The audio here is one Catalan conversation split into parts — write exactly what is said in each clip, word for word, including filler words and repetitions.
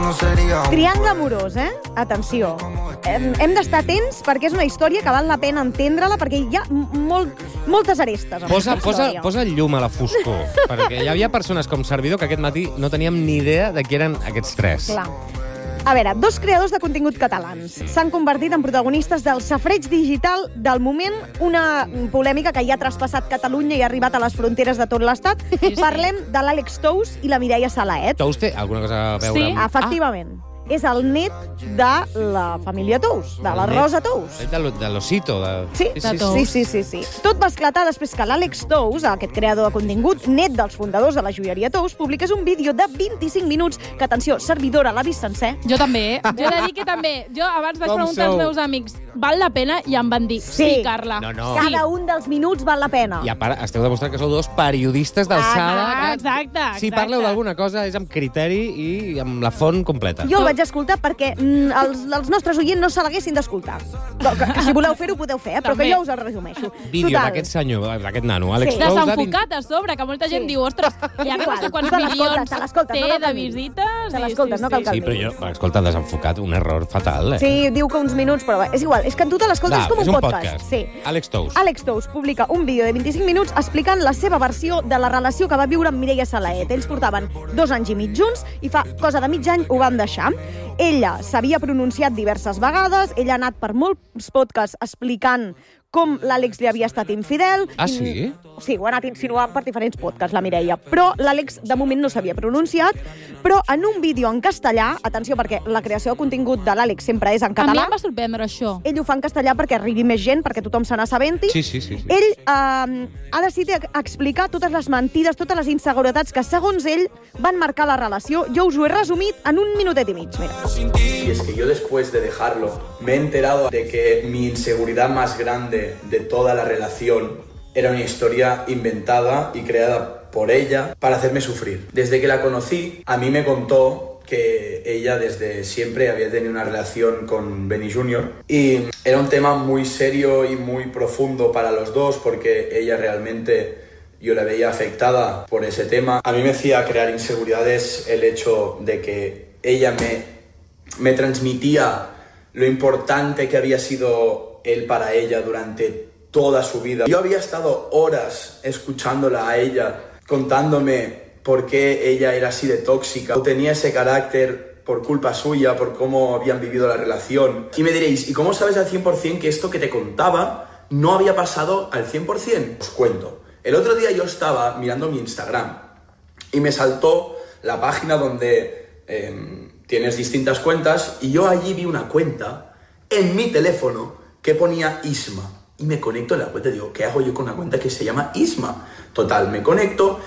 Triangle amorós, eh? Atenció. Hem, hem d'estar atents perquè és una història que val la pena entendre-la perquè hi ha molt, moltes arestes. Posa, posa, posa llum a la foscor, perquè hi havia persones com servidor que aquest matí no teníem ni idea de qui eren aquests tres. Clar. A veure, dos creadors de contingut catalans s'han convertit en protagonistes del safreig digital del moment, una polèmica que ja ha traspassat Catalunya i ha arribat a les fronteres de tot l'Estat. Sí, sí. Parlem de l'Àlex Tous i la Mireia Salaet. Tous té alguna cosa a veure sí, amb... Sí, efectivament. Ah. És el net de la família Tous, de la Rosa Tous. De, lo, de l'Osito. De... Sí, sí, sí, sí, sí, sí, sí. Tot va esclatar després que l'Àlex Tous, aquest creador de contingut, net dels fundadors de la joieria Tous, publiqués un vídeo de vint-i-cinc minuts que, atenció, servidora l'ha vist sencer. Jo també, eh? Jo he de dir que també. Jo abans vaig Com preguntar sou? als meus amics, val la pena? I em van dir, sí, sí Carla. No, no. Cada un dels minuts val la pena. I a part, esteu demostrant que sou dos periodistes d'alçada. Ah, exacte, exacte. Si parleu d'alguna cosa és amb criteri i amb la font completa. Jo el vaig escoltar perquè mm, els, els nostres oients no se l'haguessin d'escoltar. Que, que si voleu fer-ho, podeu fer, eh? Però que jo us el resumeixo. Vídeo d'aquest senyor, d'aquest nano, Àlex sí. Tous. Desenfocat a sobre, que molta gent sí. diu, ostres, hi ha no sé quants milions té no de visites. Te l'escoltes, no cal que el Sí, però jo, escolta, desenfocat, un error fatal, eh? Sí, diu que uns minuts, però és igual, és que en tu te l'escoltes com un, un podcast. podcast. Sí. Àlex Tous. Àlex Tous publica un vídeo de vint-i-cinc minuts explicant la seva versió de la relació que va viure amb Mireia Salaet. Ells portaven dos anys i mig junts i fa cosa de mig any ho van deixar. Ella s'havia pronunciat diverses vegades, ella ha anat per molts podcasts explicant com l'Àlex li havia estat infidel. Ah, sí? Sí, ho ha anat insinuant per diferents podcasts, la Mireia. Però l'Àlex, de moment, no s'havia pronunciat. Però en un vídeo en castellà, atenció, perquè la creació de contingut de l'Àlex sempre és en català. A mi em va sorprendre això. Ell ho fa en castellà perquè arribi més gent, perquè tothom se n'assabenti. Sí, sí, sí, sí. Ell eh, ha decidit explicar totes les mentides, totes les inseguretats que, segons ell, van marcar la relació. Jo us ho he resumit en un minutet i mig. Mira. Y es que yo después de dejarlo me he enterado de que mi inseguridad más grande de toda la relación era una historia inventada y creada por ella para hacerme sufrir. Desde que la conocí, a mí me contó que ella desde siempre había tenido una relación con Benny junior y era un tema muy serio y muy profundo para los dos porque ella realmente... yo la veía afectada por ese tema. A mí me hacía crear inseguridades el hecho de que ella me, me transmitía lo importante que había sido él para ella durante toda su vida. Yo había estado horas escuchándola a ella, contándome por qué ella era así de tóxica. Tenía ese carácter por culpa suya, por cómo habían vivido la relación. Y me diréis, ¿y cómo sabes al cien por cien que esto que te contaba no había pasado al cien por cien? Os cuento. El otro día yo estaba mirando mi Instagram y me saltó la página donde eh, tienes distintas cuentas y yo allí vi una cuenta en mi teléfono que ponía Isma. Y me conecto en la cuenta y digo, ¿qué hago yo con una cuenta que se llama Isma? Total, me conecto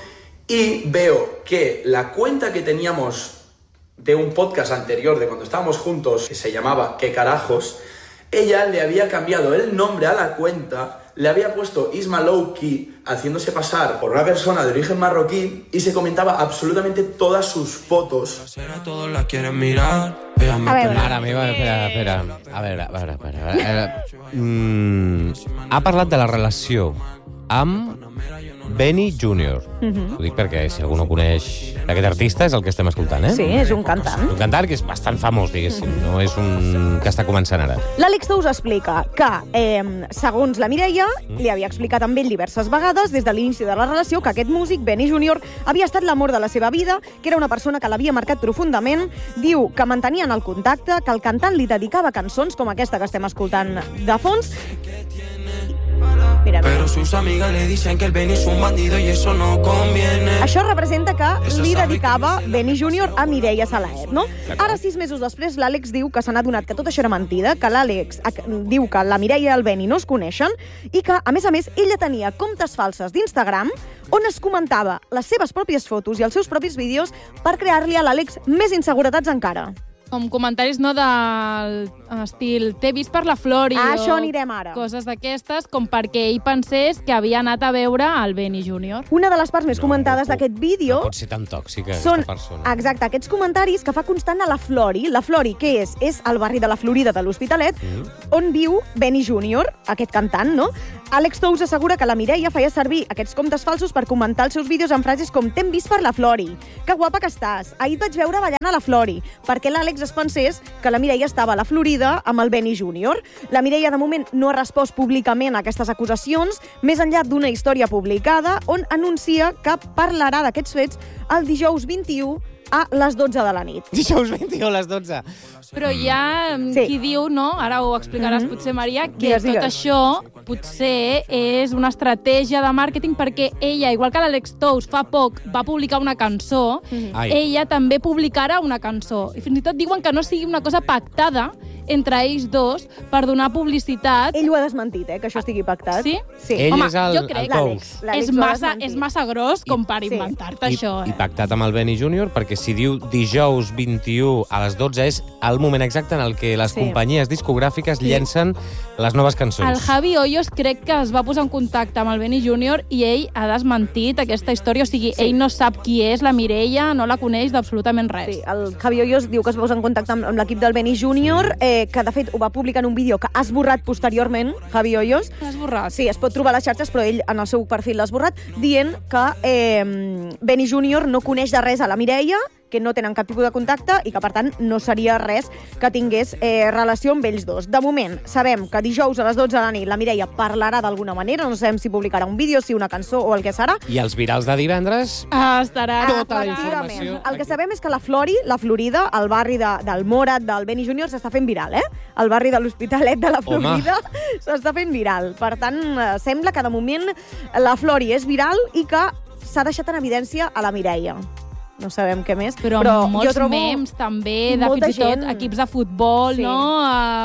y veo que la cuenta que teníamos de un podcast anterior, de cuando estábamos juntos, que se llamaba ¿Qué carajos?, ella le había cambiado el nombre a la cuenta, le había puesto Isma Lowkey, haciéndose pasar por una persona de origen marroquí, y se comentaba absolutamente todas sus fotos. Todos la quieren mirar. A veure, ara meva, espera, espera. A veure, a veure, a veure. A veure. Mm, ha parlat de la relació amb Benny junior Mm-hmm. Ho dic perquè si algú no coneix aquest artista és el que estem escoltant, eh? Sí, és un cantant. Un cantant que és bastant famós, diguéssim. Mm-hmm. No és un que està començant ara. L'Àlex Tous explica que, eh, segons la Mireia, mm. li havia explicat amb ell diverses vegades, des de l'inici de la relació, que aquest músic, Benny junior, havia estat l'amor de la seva vida, que era una persona que l'havia marcat profundament. Diu que mantenien el contacte, que el cantant li dedicava cançons, com aquesta que estem escoltant de fons. Mira, mira. Pero sus amigas le dicen que el Benny es un bandido y eso no conviene. Això representa que li dedicava Benny junior a Mireia Salaet, no? Ara, sis mesos després, l'Àlex diu que s'ha adonat que tot això era mentida, que l'Àlex diu que la Mireia i el Benny no es coneixen i que, a més a més, ella tenia comptes falses d'Instagram on es comentava les seves pròpies fotos i els seus propis vídeos per crear-li a l'Àlex més inseguretats encara. com comentaris, no, del estil t'he vist per la Flori Ah, o això anirem ara. coses d'aquestes, com perquè ell pensés que havia anat a veure el Benny júnior Una de les parts més comentades no, d'aquest vídeo... No pot ser tan tòxica, són, aquesta persona. exacte, aquests comentaris que fa constant a la Flori. La Flori, què és? És el barri de la Florida de l'Hospitalet, mm. on viu Benny júnior, aquest cantant, no? Àlex Tous assegura que la Mireia feia servir aquests comptes falsos per comentar els seus vídeos amb frases com t'hem vist per la Flori, que guapa que estàs, ahir et vaig veure ballant a la Flori, perquè l'Àlex es pensés que la Mireia estava a la Florida amb el Benny júnior. La Mireia, de moment, no ha respost públicament a aquestes acusacions, més enllà d'una història publicada on anuncia que parlarà d'aquests fets el dijous vint-i-u a les dotze de la nit. Dijous vint-i-u a les dotze. Però hi ha Sí. qui diu, no? Ara ho explicaràs Mhm. potser, Maria, que Digues, tot digues. això potser és una estratègia de màrqueting perquè ella, igual que l'Àlex Tous fa poc va publicar una cançó, Ai. ella també publicarà una cançó. I fins i tot diuen que no sigui una cosa pactada entre ells dos per donar publicitat. Ell ho ha desmentit, eh, que això estigui pactat. Sí? Sí. Ell Home, és el, jo crec el que Tous. l'Àlex És ho ha massa, desmentit. és massa gros com per sí. inventar-te I, això. I Eh? pactat amb el Benny júnior, perquè si diu dijous vint-i-u a les dotze és el moment exacte en el que les Sí. companyies discogràfiques llencen les noves cançons. El Javi Hoyos crec que es va posar en contacte amb el Benny júnior i ell ha desmentit aquesta història. O sigui, Sí. ell no sap qui és la Mireia, no la coneix d'absolutament res. Sí, el Javi Hoyos diu que es va posar en contacte amb, amb l'equip del Benny júnior, eh, que de fet ho va publicar en un vídeo que ha esborrat posteriorment, Javi Hoyos. L'has borrat. Sí, es pot trobar a les xarxes, però ell en el seu perfil l'ha esborrat, dient que eh, Benny júnior no coneix de res a la Mireia, que no tenen cap tipus de contacte i que, per tant, no seria res que tingués eh, relació amb ells dos. De moment, sabem que dijous a les dotze de la nit la Mireia parlarà d'alguna manera, no sabem si publicarà un vídeo, si una cançó o el que serà. I els virals de divendres... Ah, estarà... Tota la Efectivament. informació El que aquí. sabem és que la Flori, la Florida, el barri de, del Morat, del Benny júnior, s'està fent viral, eh? El barri de l'Hospitalet de la Florida s'està fent viral. Per tant, eh, sembla que de moment la Flori és viral i que s'ha deixat en evidència a la Mireia. No sabem què més. Però, però amb molts jo trobo memes també, de molta fins i tot gent. equips de futbol, Sí. no?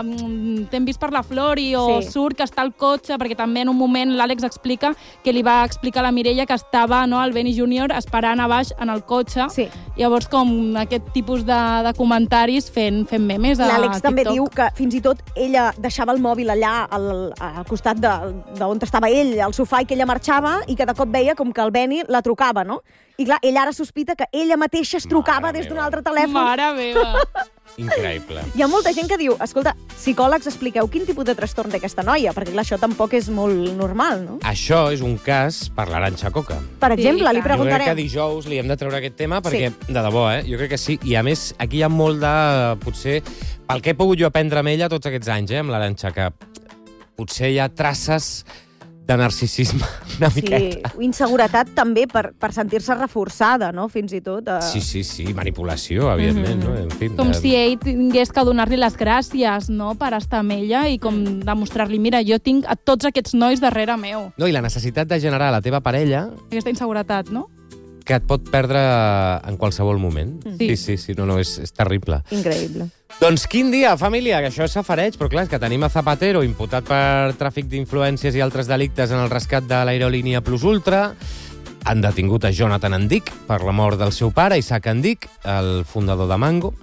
Uh, T'hem vist per la Flori o Sí. surt que està al cotxe, perquè també en un moment l'Àlex explica que li va explicar a la Mireia que estava, no, el Benny júnior esperant a baix en el cotxe. Sí. Llavors, com aquest tipus de, de comentaris fent, fent memes a L'Àlex TikTok. també diu que fins i tot ella deixava el mòbil allà al, al costat de, de on estava ell, al sofà, i que ella marxava i que de cop veia com que el Benny la trucava, no? I clar, ell ara sospita que ella mateixa es trucava Mare des d'un meva. altre telèfon. Mare meva! Increïble. Hi ha molta gent que diu, escolta, psicòlegs, expliqueu quin tipus de trastorn té aquesta noia, perquè clar, això tampoc és molt normal, no? Això és un cas per l'Arantxa Coca. Per exemple, Sí, li clar. Jo crec que preguntarem. dijous li hem de treure aquest tema perquè, sí. de debò, eh? Jo crec que sí. I a més, aquí hi ha molt de, potser, pel que he pogut jo aprendre amb ella tots aquests anys, eh, amb l'Arantxa, que potser hi ha traces de narcisisme una Sí, miqueta. inseguretat també per, per sentir-se reforçada, no?, fins i tot. Eh... Sí, sí, sí, manipulació, evidentment, no? En fi, Com eh, si ell tingués que donar-li les gràcies, no?, per estar amb ella i com demostrar-li, mira, jo tinc a tots aquests nois darrere meu. No, i la necessitat de generar a la teva parella Aquesta inseguretat, no? que et pot perdre en qualsevol moment. Sí. Sí, sí, sí, no, no, és, és terrible. Increïble. Doncs quin dia, família, que això és safareig, però clar, és que tenim a Zapatero imputat per tràfic d'influències i altres delictes en el rescat de l'aerolínia Plus Ultra. Han detingut a Jonathan Endic per la mort del seu pare, Isaac Endic, el fundador de Mango.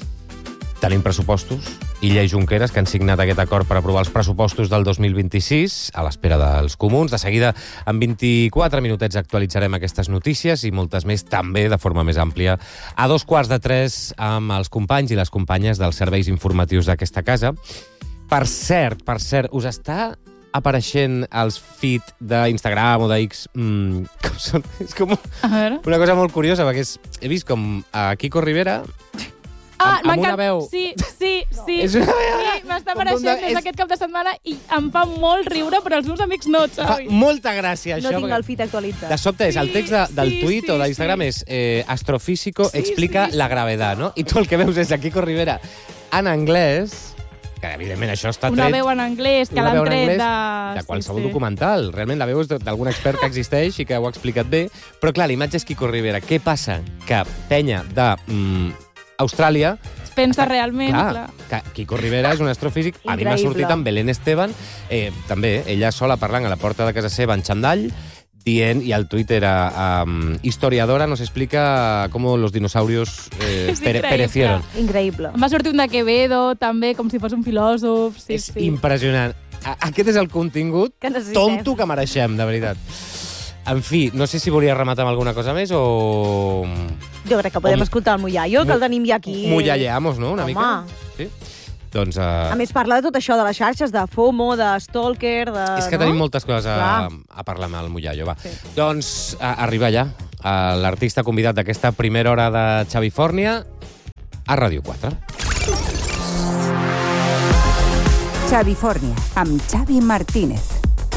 Tenim pressupostos. Illa i Junqueras, que han signat aquest acord per aprovar els pressupostos del dos mil vint-i-sis, a l'espera dels comuns. De seguida, en vint-i-quatre minutets, actualitzarem aquestes notícies i moltes més, també de forma més àmplia, a dos quarts de tres amb els companys i les companyes dels serveis informatius d'aquesta casa. Per cert, per cert, us està apareixent els feed d'Instagram o de X, mm, com són? És com A veure... una cosa molt curiosa, perquè és, he vist com a Kiko Rivera... Ah, amb, amb una m'encanta. veu... Sí, sí, sí. És una veu... Sí, m'està Com apareixent de- des és- d'aquest cap de setmana i em fa molt riure, però els meus amics no, Fa Xavi. molta gràcia, No això. tinc perquè el feed actualitzat. De sobte és el text de, del Sí, tuit sí, o d'Instagram sí. és eh, astrofísico Sí, explica sí, sí. la gravedad, no? I tu el que veus és a Kiko Rivera en anglès, que evidentment això està Una tret... veu en anglès que una l'han veu en tret anglès de... de qualsevol sí, sí. documental. Realment la veu és d'algun expert que existeix i que ho ha explicat bé. Però clar, l'imatge és Kiko Rivera. Què passa? Que penya de mm, Austràlia... Es pensa realment, clar. que Kiko Rivera és un astrofísic. A mi m'ha Increïble. sortit amb Belén Esteban, eh, també, ella sola parlant a la porta de casa seva en xandall, dient, i al Twitter era um, historiadora nos explica cómo los dinosaurios eh, pere perecieron. Increïble. Va sortir un de Quevedo, també, com si fos un filòsof. Sí, és sí. impressionant. Aquest és el contingut que tonto que mereixem, de veritat. En fi, no sé si volia rematar amb alguna cosa més o... Jo crec que podem o... escoltar el Mullallo, que el tenim ja aquí. Mullalleamos, no?, una Home. mica. Sí? Doncs, uh... A més, parla de tot això, de les xarxes, de FOMO, de Stalker, de... És que no? tenim moltes coses a, a parlar amb el Mullallo, va. Sí. Doncs a, arriba ja a l'artista convidat d'aquesta primera hora de Xavi Fòrnia a Ràdio quatre. Xavi Fòrnia, amb Xavi Martínez.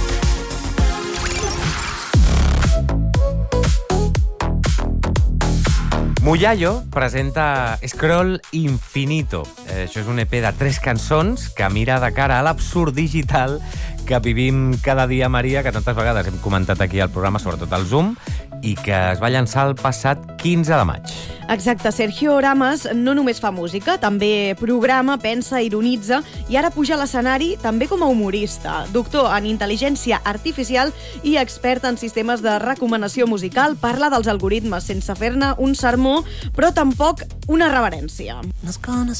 Mullallo presenta Scroll Infinito. Eh, això és un E P de tres cançons que mira de cara a l'absurd digital que vivim cada dia, Maria, que tantes vegades hem comentat aquí al programa, sobretot al Zoom, i que es va llançar el passat quinze de maig. Exacte, Sergio Ramas no només fa música, també programa, pensa, ironitza i ara puja a l'escenari també com a humorista. Doctor en intel·ligència artificial i expert en sistemes de recomanació musical, parla dels algoritmes sense fer-ne un sermó, però tampoc una reverència.